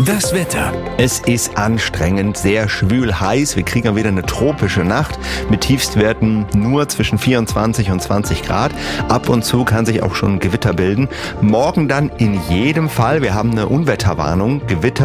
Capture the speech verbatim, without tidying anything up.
Das Wetter. Es ist anstrengend, sehr schwül, heiß. Wir kriegen wieder eine tropische Nacht mit Tiefstwerten nur zwischen vierundzwanzig und zwanzig Grad. Ab und zu kann sich auch schon Gewitter bilden. Morgen dann in jedem Fall. Wir haben eine Unwetterwarnung. Gewitter